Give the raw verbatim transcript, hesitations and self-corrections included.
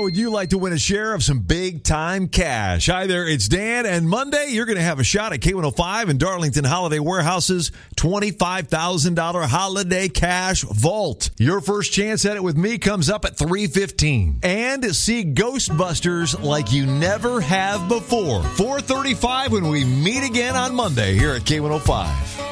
would you like to win a share of some big-time cash? Hi there, it's Dan, and Monday you're going to have a shot at K one oh five and Darlington Holiday Warehouse's twenty-five thousand dollars Holiday Cash Vault. Your first chance at it with me comes up at three fifteen. And see Ghostbusters like you never have before. four thirty-five when we meet again on Monday here at K one oh five.